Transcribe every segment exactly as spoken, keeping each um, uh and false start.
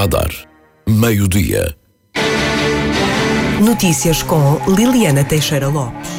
Está a dar meio-dia. Notícias com Liliana Teixeira Lopes.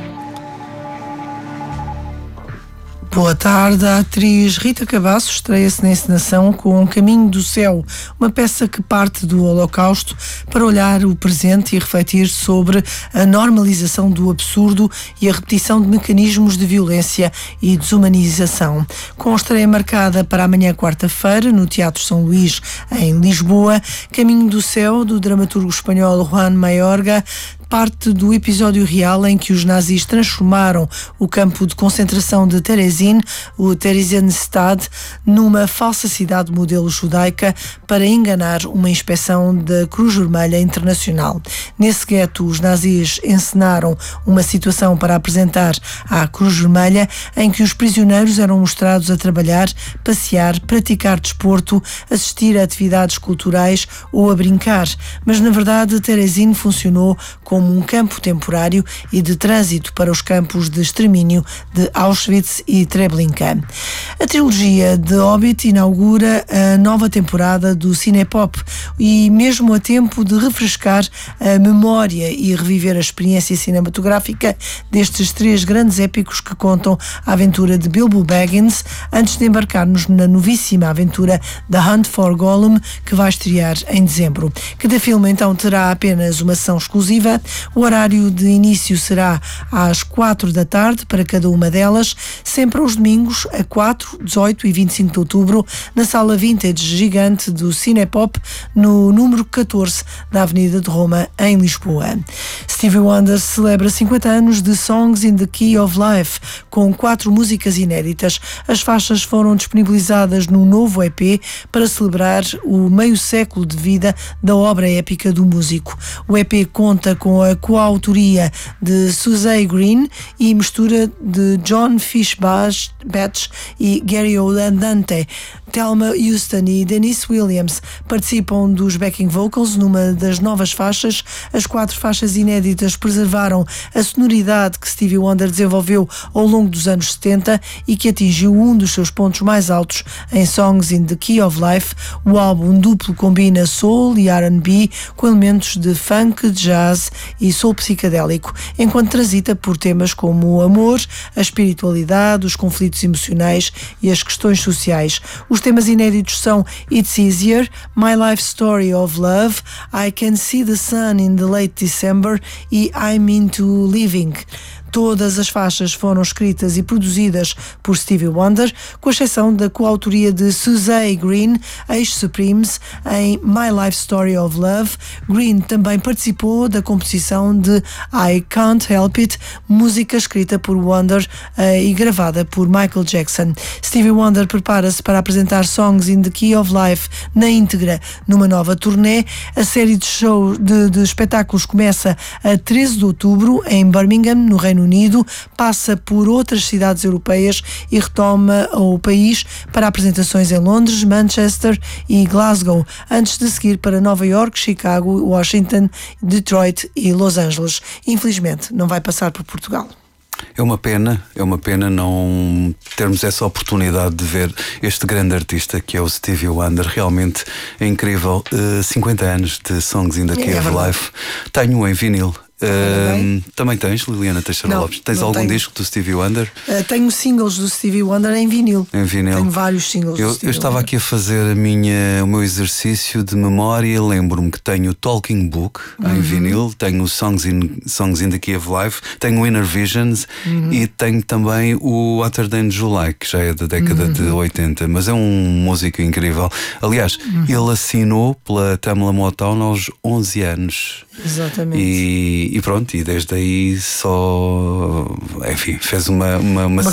Boa tarde. A atriz Rita Cabasso estreia-se na encenação com Caminho do Céu, uma peça que parte do Holocausto para olhar o presente e refletir sobre a normalização do absurdo e a repetição de mecanismos de violência e desumanização. Com a estreia marcada para amanhã, quarta-feira, no Teatro São Luís, em Lisboa, Caminho do Céu, do dramaturgo espanhol Juan Mayorga, parte do episódio real em que os nazis transformaram o campo de concentração de Terezin, o Theresienstadt, numa falsa cidade modelo judaica para enganar uma inspeção da Cruz Vermelha Internacional. Nesse gueto, os nazis encenaram uma situação para apresentar à Cruz Vermelha em que os prisioneiros eram mostrados a trabalhar, passear, praticar desporto, assistir a atividades culturais ou a brincar. Mas, na verdade, Terezin funcionou como um campo temporário e de trânsito para os campos de extermínio de Auschwitz e Treblinka. A trilogia de Hobbit inaugura a nova temporada do Cinepop e, mesmo a tempo de refrescar a memória e reviver a experiência cinematográfica destes três grandes épicos que contam a aventura de Bilbo Baggins, antes de embarcarmos na novíssima aventura The Hunt for Gollum, que vai estrear em dezembro. Cada filme, então, terá apenas uma sessão exclusiva. O horário de início será às quatro da tarde para cada uma delas, sempre aos domingos, a quatro, dezoito e vinte e cinco de outubro, na sala vintage gigante do Cinepop, no número catorze da Avenida de Roma, em Lisboa. Stevie Wonder celebra cinquenta anos de Songs in the Key of Life, com quatro músicas inéditas. As faixas foram disponibilizadas num novo E P para celebrar o meio século de vida da obra épica do músico. O E P conta com a coautoria de Suzy Green e mistura de John Fishbatch e Gary O'Dante. Thelma Houston e Denise Williams participam dos backing vocals numa das novas faixas. As quatro faixas inéditas preservaram a sonoridade que Stevie Wonder desenvolveu ao longo dos anos setenta e que atingiu um dos seus pontos mais altos em Songs in the Key of Life. O álbum duplo combina soul e R and B com elementos de funk, jazz e soul psicadélico, enquanto transita por temas como o amor, a espiritualidade, os conflitos emocionais e as questões sociais. Os temas inéditos são It's Easier, My Life Story of Love, I Can See the Sun in the Late December e I'm Into Living. Todas as faixas foram escritas e produzidas por Stevie Wonder, com exceção da coautoria de Suzy Green, ex-Supremes, em My Life Story of Love. Green também participou da composição de I Can't Help It, música escrita por Wonder uh, e gravada por Michael Jackson. Stevie Wonder prepara-se para apresentar Songs in the Key of Life na íntegra numa nova turnê. A série de shows de, de espetáculos começa a treze de outubro em Birmingham, no Reino Unido, passa por outras cidades europeias e retoma o país para apresentações em Londres, Manchester e Glasgow, antes de seguir para Nova York, Chicago, Washington, Detroit e Los Angeles. Infelizmente, não vai passar por Portugal. É uma pena, é uma pena não termos essa oportunidade de ver este grande artista que é o Stevie Wonder. Realmente é incrível. Uh, cinquenta anos de Songs in the Key of Life. Tenho em vinil. Uh, também tens, Liliana Teixeira Lopes? Tens algum tenho. disco do Stevie Wonder? Uh, tenho singles do Stevie Wonder em vinil. Em vinil. Tenho vários singles eu, do Stevie Eu estava Wonder. aqui a fazer a minha, o meu exercício de memória. Lembro-me que tenho o Talking Book uhum. em vinil, tenho o Songs in, Songs in the Key of Life, tenho o Inner Visions uhum. e tenho também o Hotter Than July, que já é da década uhum. de oitenta, mas é um músico incrível. Aliás, uhum. ele assinou pela Tamla Motown aos onze anos. Exatamente. E, e pronto, e desde aí só, enfim, fez uma, uma, uma, uma